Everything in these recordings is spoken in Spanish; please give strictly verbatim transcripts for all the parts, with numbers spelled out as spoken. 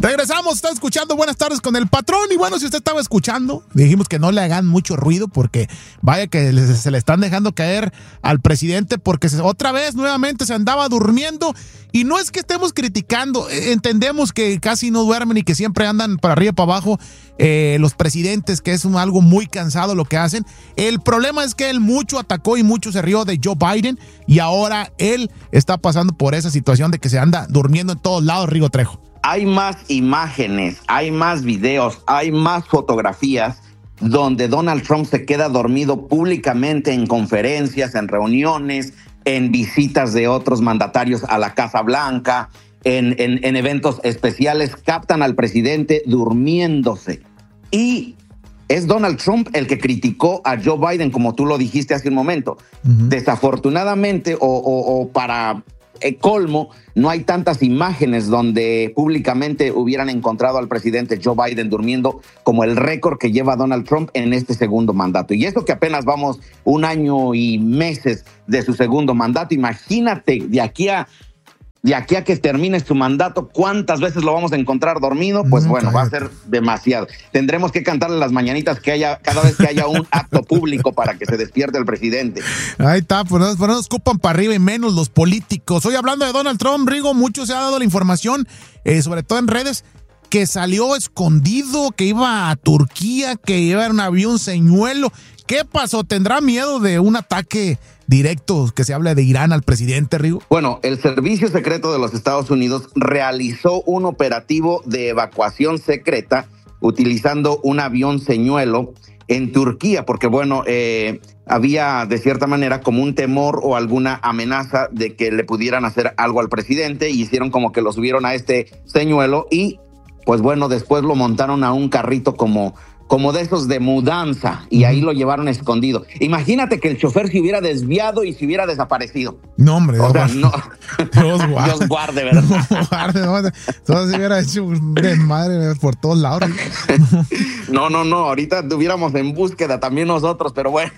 Regresamos, está escuchando Buenas Tardes con el Patrón. Y bueno, si usted estaba escuchando, dijimos que no le hagan mucho ruido porque vaya que le, se le están dejando caer al presidente porque se, otra vez nuevamente se andaba durmiendo. Y no es que estemos criticando, entendemos que casi no duermen y que siempre andan para arriba y para abajo eh, los presidentes, que es un, algo muy cansado lo que hacen. El problema es que él mucho atacó y mucho se rió de Joe Biden y ahora él está pasando por esa situación de que se anda durmiendo en todos lados, Rigo Trejo. Hay más imágenes, hay más videos, hay más fotografías donde Donald Trump se queda dormido públicamente en conferencias, en reuniones, en visitas de otros mandatarios a la Casa Blanca, en, en, en eventos especiales, captan al presidente durmiéndose. Y es Donald Trump el que criticó a Joe Biden, como tú lo dijiste hace un momento. Uh-huh. Desafortunadamente, o, o, o para eh, colmo, no hay tantas imágenes donde públicamente hubieran encontrado al presidente Joe Biden durmiendo como el récord que lleva Donald Trump en este segundo mandato. Y esto que apenas vamos un año y meses de su segundo mandato, imagínate de aquí a de aquí a que termine su mandato, ¿cuántas veces lo vamos a encontrar dormido? Pues bueno, va a ser demasiado. Tendremos que cantarle las mañanitas que haya cada vez que haya un acto público para que se despierte el presidente. Ahí está, pues no, pues no nos ocupan para arriba y menos los políticos. Hoy hablando de Donald Trump, Rigo, mucho se ha dado la información, eh, sobre todo en redes, que salió escondido, que iba a Turquía, que iba en un avión señuelo. ¿Qué pasó? ¿Tendrá miedo de un ataque directo que se habla de Irán al presidente, Rigo? Bueno, el Servicio Secreto de los Estados Unidos realizó un operativo de evacuación secreta utilizando un avión señuelo en Turquía, porque bueno, eh, había de cierta manera como un temor o alguna amenaza de que le pudieran hacer algo al presidente y hicieron como que lo subieron a este señuelo y pues bueno, después lo montaron a un carrito como... como de esos de mudanza, y ahí lo llevaron escondido. Imagínate que el chofer se hubiera desviado y se hubiera desaparecido. No, hombre. O sea, no. Dios guarde. Dios guarde, ¿verdad? Dios guarde, no. Todo se hubiera hecho un desmadre por todos lados. No, no, no. Ahorita estuviéramos en búsqueda también nosotros, pero bueno.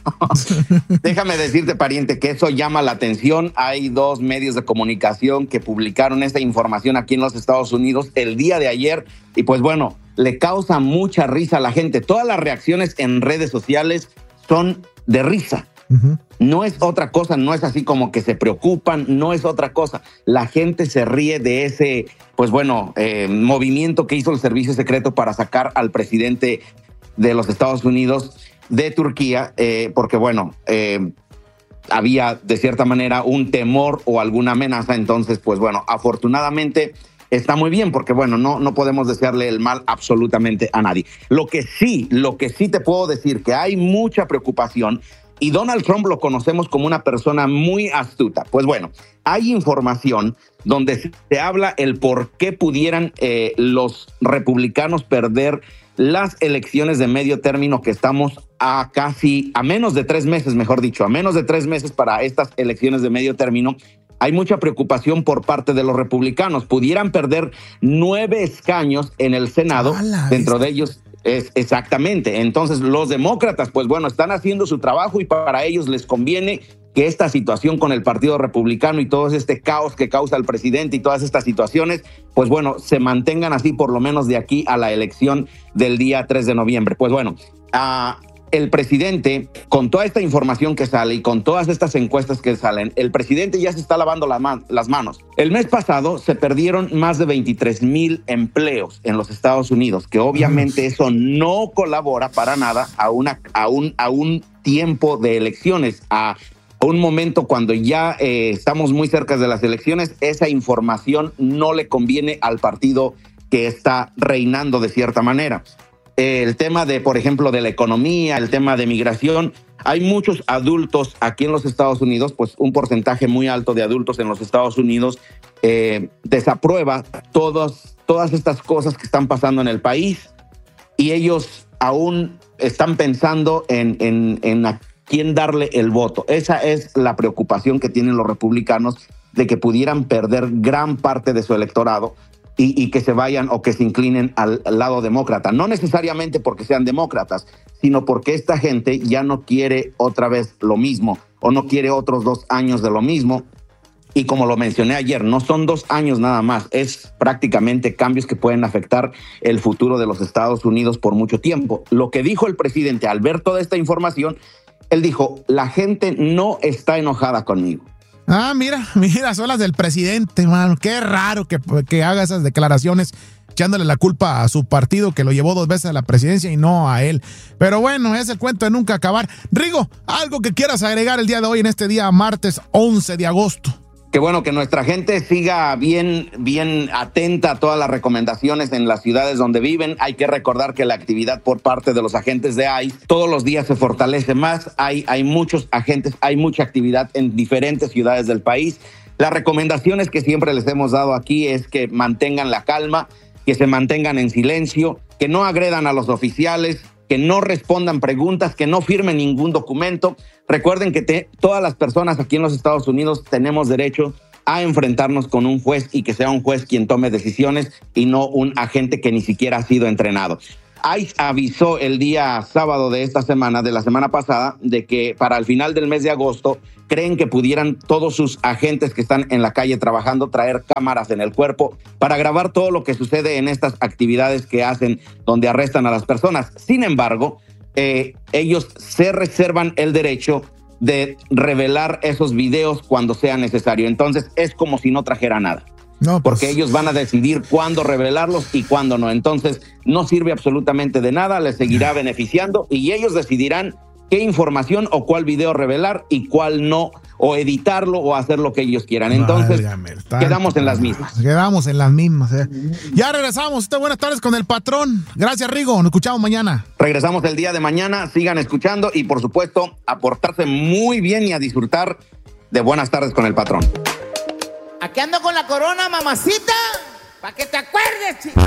Déjame decirte, pariente, que eso llama la atención. Hay dos medios de comunicación que publicaron esta información aquí en los Estados Unidos el día de ayer, y pues bueno, le causa mucha risa a la gente. Todas las reacciones en redes sociales son de risa. Uh-huh. No es otra cosa, no es así como que se preocupan, no es otra cosa. La gente se ríe de ese, pues bueno, eh, movimiento que hizo el Servicio Secreto para sacar al presidente de los Estados Unidos de Turquía, eh, porque bueno, eh, había de cierta manera un temor o alguna amenaza. Entonces, pues bueno, afortunadamente está muy bien, porque bueno, no, no podemos desearle el mal absolutamente a nadie. Lo que sí, lo que sí te puedo decir, que hay mucha preocupación, y Donald Trump lo conocemos como una persona muy astuta. Pues bueno, hay información donde se habla el por qué pudieran eh, los republicanos perder las elecciones de medio término, que estamos a casi, a menos de tres meses, mejor dicho, a menos de tres meses para estas elecciones de medio término. Hay mucha preocupación por parte de los republicanos. Pudieran perder nueve escaños en el Senado, dentro de ellos es exactamente. Entonces los demócratas, pues bueno, están haciendo su trabajo y para ellos les conviene que esta situación con el Partido Republicano y todo este caos que causa el presidente y todas estas situaciones, pues bueno, se mantengan así por lo menos de aquí a la elección del día tres de noviembre. Pues bueno, a... Uh, el presidente, con toda esta información que sale y con todas estas encuestas que salen, el presidente ya se está lavando la man- las manos. El mes pasado se perdieron más de veintitrés mil empleos en los Estados Unidos, que obviamente eso no colabora para nada a, una, a, un, a un tiempo de elecciones, a un momento cuando ya eh, estamos muy cerca de las elecciones. Esa información no le conviene al partido que está reinando de cierta manera. El tema de, por ejemplo, de la economía, el tema de migración. Hay muchos adultos aquí en los Estados Unidos, pues un porcentaje muy alto de adultos en los Estados Unidos eh, desaprueba todos, todas estas cosas que están pasando en el país, y ellos aún están pensando en, en, en a quién darle el voto. Esa es la preocupación que tienen los republicanos, de que pudieran perder gran parte de su electorado Y, y que se vayan o que se inclinen al, al lado demócrata. No necesariamente porque sean demócratas, sino porque esta gente ya no quiere otra vez lo mismo, o no quiere otros dos años de lo mismo. Y como lo mencioné ayer, no son dos años nada más, es prácticamente cambios que pueden afectar el futuro de los Estados Unidos por mucho tiempo. Lo que dijo el presidente al ver toda esta información, él dijo, la gente no está enojada conmigo. Ah, mira, mira, son las del presidente, mano. Qué raro que, que haga esas declaraciones echándole la culpa a su partido que lo llevó dos veces a la presidencia y no a él. Pero bueno, es el cuento de nunca acabar. Rigo, algo que quieras agregar el día de hoy en este día martes once de agosto. Qué bueno que nuestra gente siga bien, bien atenta a todas las recomendaciones en las ciudades donde viven. Hay que recordar que la actividad por parte de los agentes de I C E todos los días se fortalece más. Hay, hay muchos agentes, hay mucha actividad en diferentes ciudades del país. Las recomendaciones que siempre les hemos dado aquí es que mantengan la calma, que se mantengan en silencio, que no agredan a los oficiales, que no respondan preguntas, que no firmen ningún documento. Recuerden que te, todas las personas aquí en los Estados Unidos tenemos derecho a enfrentarnos con un juez y que sea un juez quien tome decisiones y no un agente que ni siquiera ha sido entrenado. I C E avisó el día sábado de esta semana, de la semana pasada, de que para el final del mes de agosto creen que pudieran todos sus agentes que están en la calle trabajando traer cámaras en el cuerpo para grabar todo lo que sucede en estas actividades que hacen donde arrestan a las personas. Sin embargo, eh, ellos se reservan el derecho de revelar esos videos cuando sea necesario. Entonces es como si no trajera nada. No, pues... Porque ellos van a decidir cuándo revelarlos y cuándo no. Entonces no sirve absolutamente de nada, les seguirá beneficiando y ellos decidirán qué información o cuál video revelar y cuál no, o editarlo o hacer lo que ellos quieran. Entonces, válgame, quedamos en las mismas. Quedamos en las mismas. Eh. Ya regresamos. Usted, buenas tardes con el patrón. Gracias, Rigo. Nos escuchamos mañana. Regresamos el día de mañana. Sigan escuchando y, por supuesto, a portarse muy bien y a disfrutar de buenas tardes con el patrón. Aquí ando con la corona, mamacita, para que te acuerdes, chico.